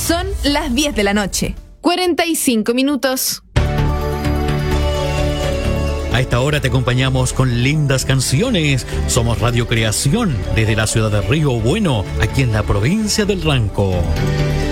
Son las 10 de la noche, 45 minutos. A esta hora te acompañamos con lindas canciones. Somos Radio Creación desde la ciudad de Río Bueno, aquí en la provincia del Ranco.